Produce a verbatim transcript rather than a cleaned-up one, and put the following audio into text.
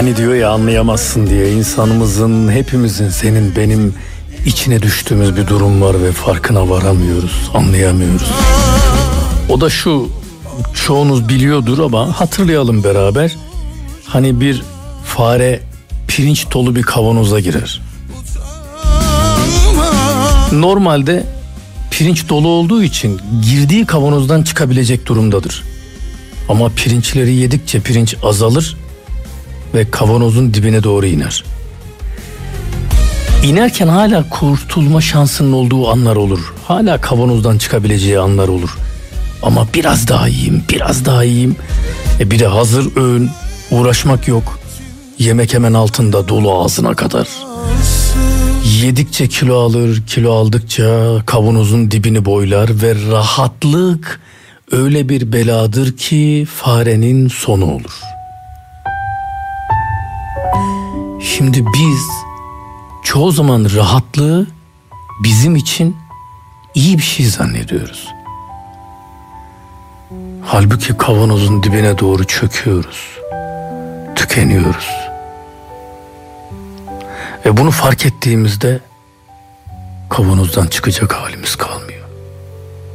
Hani diyor ya, anlayamazsın diye. İnsanımızın, hepimizin, senin benim içine düştüğümüz bir durum var ve farkına varamıyoruz, anlayamıyoruz. O da şu, çoğunuz biliyordur ama hatırlayalım beraber. Hani bir fare pirinç dolu bir kavanoza girer. Normalde pirinç dolu olduğu için girdiği kavanozdan çıkabilecek durumdadır. Ama pirinçleri yedikçe pirinç azalır ve kavanozun dibine doğru iner. İnerken hala kurtulma şansının olduğu anlar olur. Hala kavanozdan çıkabileceği anlar olur. Ama biraz daha iyiyim, biraz daha iyiyim. E bir de hazır öğün, uğraşmak yok. Yemek hemen altında, dolu ağzına kadar. Yedikçe kilo alır, kilo aldıkça kavanozun dibini boylar ve rahatlık öyle bir beladır ki farenin sonu olur. Şimdi biz çoğu zaman rahatlığı bizim için iyi bir şey zannediyoruz. Halbuki kavanozun dibine doğru çöküyoruz, tükeniyoruz. Ve bunu fark ettiğimizde kavanozdan çıkacak halimiz kalmıyor.